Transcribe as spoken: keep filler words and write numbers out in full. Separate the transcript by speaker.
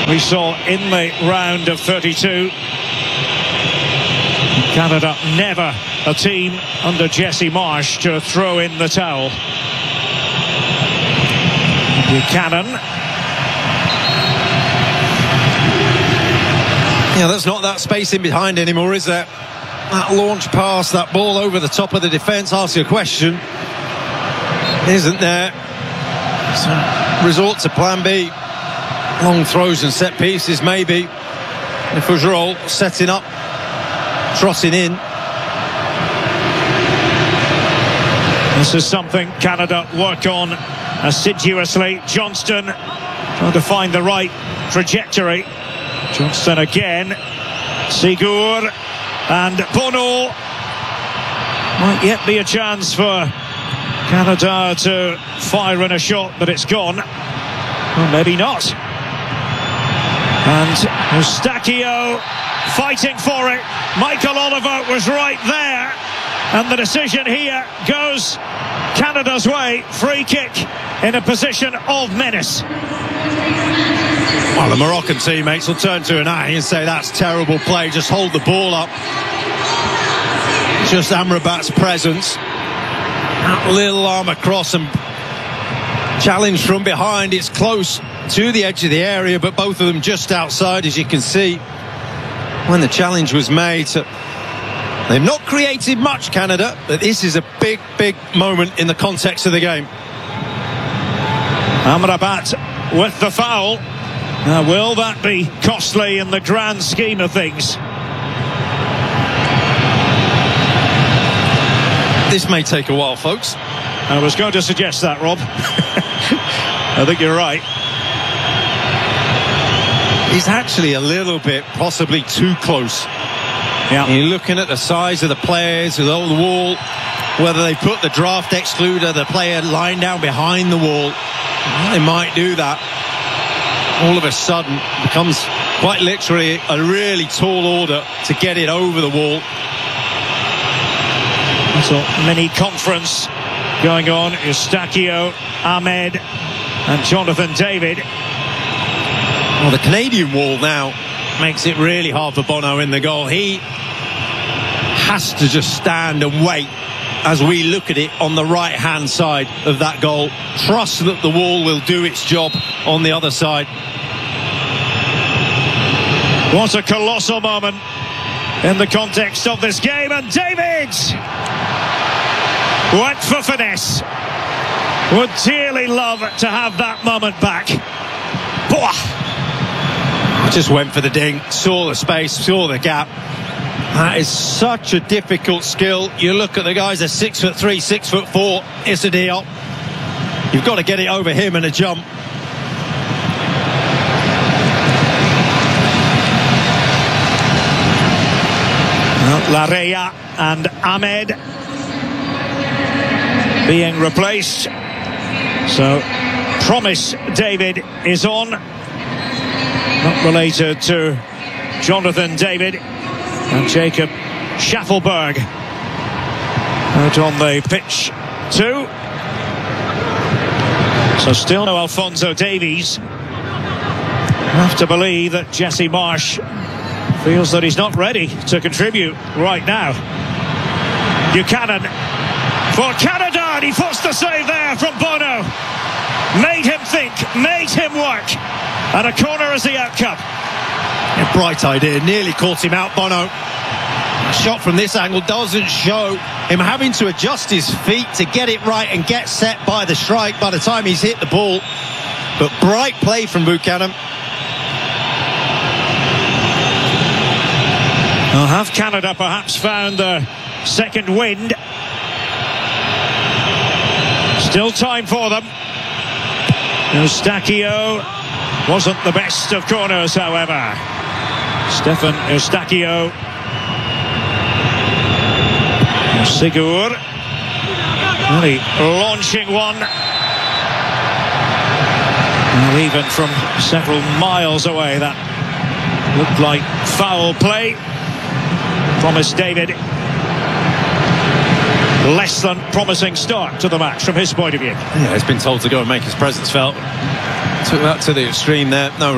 Speaker 1: we saw in the round of thirty-two. Canada never a team under Jesse Marsch to throw in the towel. Buchanan.
Speaker 2: Yeah, there's not that space in behind anymore, is there? That launch pass, that ball over the top of the defence, asks you a question. Isn't there? So resort to plan B. Long throws and set pieces, maybe. And Fougerolles setting up, trotting in.
Speaker 1: This is something Canada work on assiduously. Johnston trying to find the right trajectory. Johnston again. Sigur and Bono. Might yet be a chance for Canada to fire in a shot, but it's gone. Well, maybe not. And Eustáquio fighting for it. Michael Oliver was right there. And the decision here goes Canada's way. Free kick in a position of menace.
Speaker 2: Well, the Moroccan teammates will turn to an eye and say that's terrible play. Just hold the ball up. Just Amrabat's presence. That little arm across and challenge from behind. It's close to the edge of the area, but both of them just outside, as you can see, when the challenge was made. So they've not created much, Canada, but this is a big, big moment in the context of the game.
Speaker 1: Amrabat with the foul. Now, will that be costly in the grand scheme of things?
Speaker 2: This may take a while, folks.
Speaker 1: I was going to suggest that, Rob. I think you're right.
Speaker 2: He's actually a little bit, possibly too close.
Speaker 1: Yeah.
Speaker 2: You're looking at the size of the players with all the wall, whether they put the draft excluder, the player lying down behind the wall. Well, they might do that. All of a sudden, becomes quite literally a really tall order to get it over the wall.
Speaker 1: So mini conference going on. Eustáquio, Ahmed and Jonathan David.
Speaker 2: Well, the Canadian wall now makes it really hard for Bono in the goal. He has to just stand and wait as we look at it on the right hand side of that goal. Trust that the wall will do its job on the other side.
Speaker 1: What a colossal moment in the context of this game. And David went for finesse. Would dearly love to have that moment back. Boah.
Speaker 2: Just went for the ding, saw the space, saw the gap. That is such a difficult skill. You look at the guys, they're six foot three, six foot four. Issa Diop. You've got to get it over him in a jump.
Speaker 1: Larrea and Ahmed being replaced. So Promise David is on. Not related to Jonathan David. And Jacob Schaffelberg out on the pitch too. So still no Alphonso Davies. I have to believe that Jesse Marsch feels that he's not ready to contribute right now. Buchanan for Canada, and he puts the save there from Bono. Made him think, made him work, and a corner as the outcome.
Speaker 2: A bright idea, nearly caught him out, Bono. A shot from this angle doesn't show him having to adjust his feet to get it right and get set by the strike by the time he's hit the ball. But bright play from Buchanan.
Speaker 1: Well, have Canada perhaps found the second wind? Still time for them. Eustáquio wasn't the best of corners, however. Stefan Eustáquio. Sigur. Really launching one. Well, even from several miles away, that looked like foul play. Promise David. Less than promising start to the match from his point of view.
Speaker 2: Yeah, he's been told to go and make his presence felt. Took that to the extreme there. No